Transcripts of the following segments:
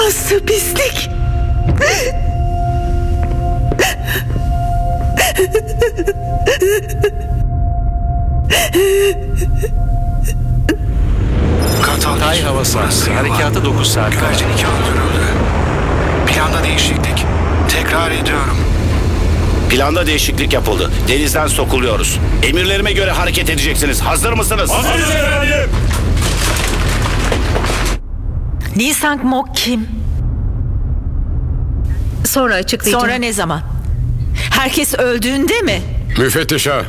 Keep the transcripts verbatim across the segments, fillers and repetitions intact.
Nasıl pislik? Kartal Tay havası. Harekata dokuz saat kala. Güvercin iki an dönüldü. Planda değişiklik. Tekrar ediyorum. Planda değişiklik yapıldı. Denizden sokuluyoruz. Emirlerime göre hareket edeceksiniz. Hazır mısınız? Hazırız efendim. Lee Sang-mok kim? Sonra açıklayacağım. Sonra ne zaman? Herkes öldüğünde mi? Müfettiş ha.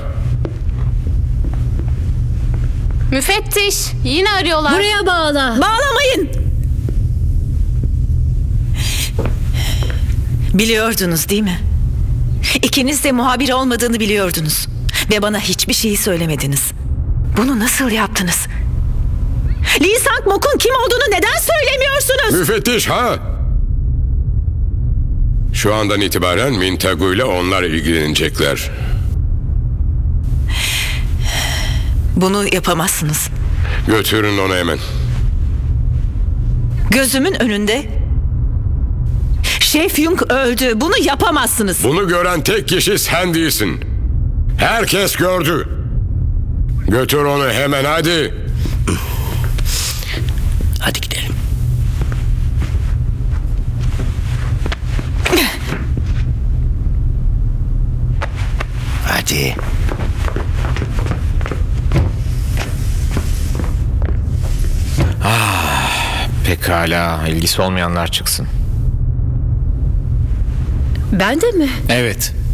Müfettiş, yine arıyorlar. Buraya bağla. Bağlamayın! Biliyordunuz değil mi? İkiniz de muhabir olmadığını biliyordunuz. Ve bana hiçbir şeyi söylemediniz. Bunu nasıl yaptınız? Lee Sang-mok'un kim olduğunu neden söylemiyorsunuz? Müfettiş ha. Şu andan itibaren Mintagu ile onlar ilgilenecekler. Bunu yapamazsınız. Götürün onu hemen. Gözümün önünde Şef Yung öldü. Bunu yapamazsınız. Bunu gören tek kişi sen değilsin. Herkes gördü. Götür onu hemen hadi. Hadi gidelim. Hadi. Pekala, ilgisi olmayanlar çıksın. Ben de mi? Evet.